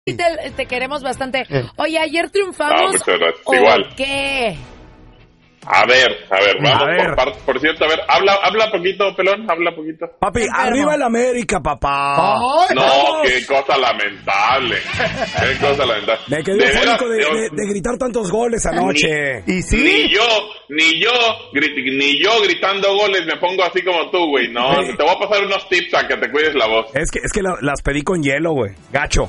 Te queremos bastante. Oye, ayer triunfamos. No, muchas gracias. Igual. ¿Qué? A ver, vamos por cierto, a ver, habla poquito, pelón, habla poquito. Papi, arriba el América, papá. No, qué cosa lamentable. Me quedé eufórico de gritar tantos goles anoche. ¿Y sí? Ni yo gritando goles me pongo así como tú, güey. No, te voy a pasar unos tips a que te cuides la voz. Es que las pedí con hielo, güey. Gacho.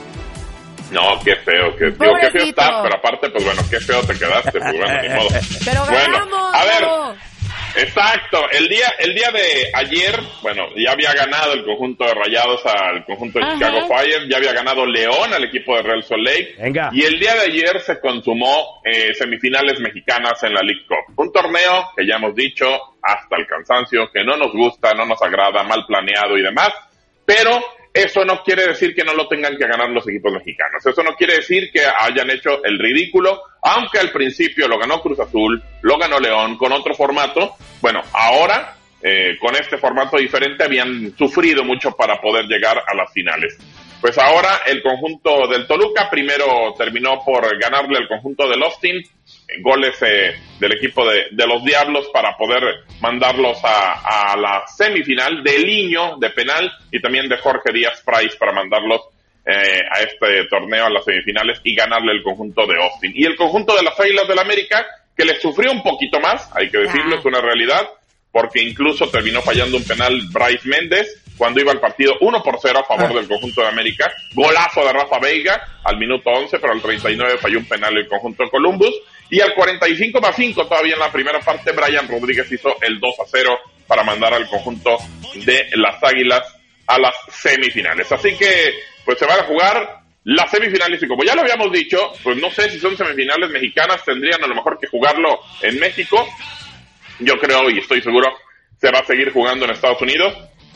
No, qué feo, qué feo estás, pero aparte, pues bueno, qué feo te quedaste, pues bueno, ni modo. Pero ganamos. Bueno, a ver, exacto, el día de ayer, bueno, ya había ganado el conjunto de Rayados al conjunto de Chicago Fire, ya había ganado León al equipo de Real Salt Lake, y el día de ayer se consumó semifinales mexicanas en la League Cup, un torneo que ya hemos dicho hasta el cansancio, que no nos gusta, no nos agrada, mal planeado y demás, pero eso no quiere decir que no lo tengan que ganar los equipos mexicanos. Eso no quiere decir que hayan hecho el ridículo, aunque al principio lo ganó Cruz Azul, lo ganó León con otro formato. Bueno, ahora, con este formato diferente, habían sufrido mucho para poder llegar a las finales. Pues ahora el conjunto del Toluca primero terminó por ganarle al conjunto del Austin, goles del equipo de los Diablos para poder mandarlos a la semifinal, de Liño de penal y también de Jorge Díaz Price para mandarlos a este torneo, a las semifinales, y ganarle el conjunto de Austin. Y el conjunto de las Águilas del América, que le sufrió un poquito más, hay que decirlo, es una realidad, porque incluso terminó fallando un penal Bryce Méndez cuando iba al partido 1-0 a favor del conjunto de América. Golazo de Rafa Veiga al minuto 11, pero al 39 falló un penal el conjunto de Columbus. Y al 45-5, todavía en la primera parte, Brian Rodríguez hizo el 2-0 para mandar al conjunto de las Águilas a las semifinales. Así que, pues se van a jugar las semifinales, y como ya lo habíamos dicho, pues no sé si son semifinales mexicanas, tendrían a lo mejor que jugarlo en México. Yo creo y estoy seguro se va a seguir jugando en Estados Unidos.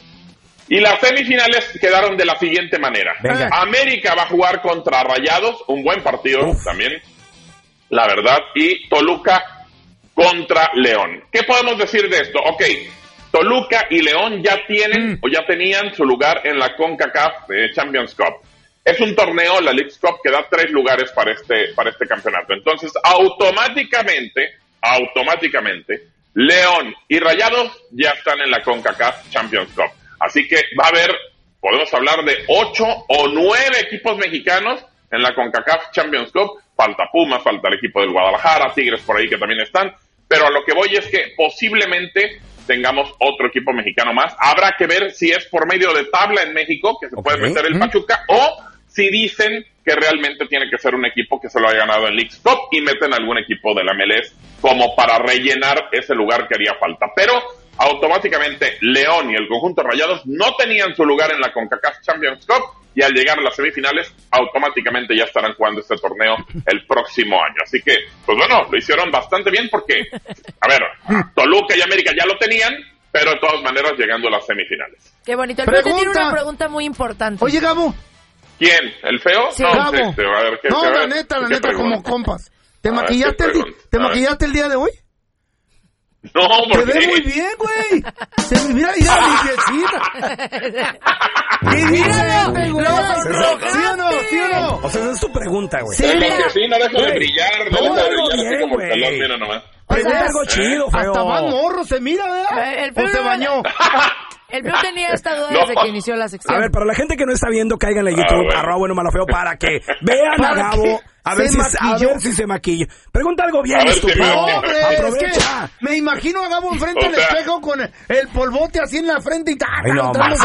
Y las semifinales quedaron de la siguiente manera. Venga. América va a jugar contra Rayados, un buen partido también, la verdad, y Toluca contra León. ¿Qué podemos decir de esto? Ok, Toluca y León ya tienen o ya tenían su lugar en la CONCACAF Champions Cup. Es un torneo, la League Cup, que da 3 lugares para este campeonato. Entonces, automáticamente, León y Rayados ya están en la CONCACAF Champions Cup. Así que va a haber, podemos hablar de 8 o 9 equipos mexicanos en la CONCACAF Champions Cup. Falta Pumas, falta el equipo del Guadalajara, Tigres por ahí que también están. Pero a lo que voy es que posiblemente tengamos otro equipo mexicano más. Habrá que ver si es por medio de tabla en México, que se puede meter el Pachuca, o si dicen que realmente tiene que ser un equipo que se lo haya ganado en League Cup y meten algún equipo de la MLS como para rellenar ese lugar que haría falta. Pero automáticamente León y el conjunto de Rayados no tenían su lugar en la CONCACAF Champions Cup, y al llegar a las semifinales automáticamente ya estarán jugando este torneo el próximo año. Así que, pues bueno, lo hicieron bastante bien porque, a ver, Toluca y América ya lo tenían, pero de todas maneras llegando a las semifinales. Qué bonito. El Feo tiene una pregunta muy importante. Oye, Gabo. ¿Quién? ¿El Feo? Sí. No, Gabo. a ver, La neta, como compas. ¿Te maquillaste el día de hoy? No, te porque ve muy bien, güey. Se me mira limpiecita. ¿Qué dices, güey? ¿Sí o no? O sea, esa es tu pregunta, güey. Sí, sí, no deja de brillar. No deja de brillar así como el pelón, mira nomás. Pregunta algo chido, Feo. Hasta más morro se mira, ¿verdad? El Feo se bañó. El Feo tenía esta duda desde que inició la sección. A ver, para la gente que no está viendo, cáiganle a YouTube, @buenomalofeo, para que vean a Gabo, a ver si se maquilla. Pregunta algo bien, estúpido. Aprovecha. Me imagino a Gabo enfrente del espejo con el polvote así en la frente y tal. Ay, no más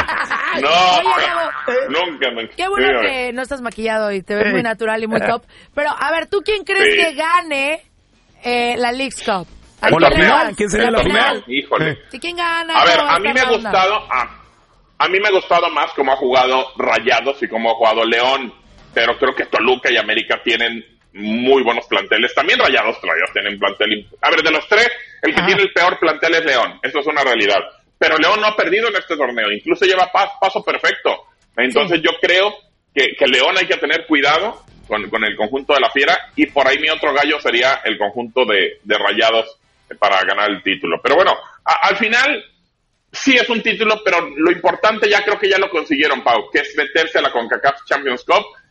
nunca me... Qué bueno que no estás maquillado y te ves muy natural y muy top. Pero, a ver, ¿tú quién crees que gane la League Cup? ¿O la final? ¿Quién sería la final? Híjole. ¿Sí, quién gana? A ver, a mí me ha gustado más cómo ha jugado Rayados y cómo ha jugado León, pero creo que Toluca y América tienen muy buenos planteles. También Rayados tienen plantel. A ver, de los tres, el que tiene el peor plantel es León. Eso es una realidad. Pero León no ha perdido en este torneo. Incluso lleva paso perfecto. Entonces yo creo que León hay que tener cuidado con el conjunto de la Fiera. Y por ahí mi otro gallo sería el conjunto de Rayados para ganar el título. Pero bueno, al final sí es un título, pero lo importante ya creo que ya lo consiguieron, Pau, que es meterse a la CONCACAF Champions Cup.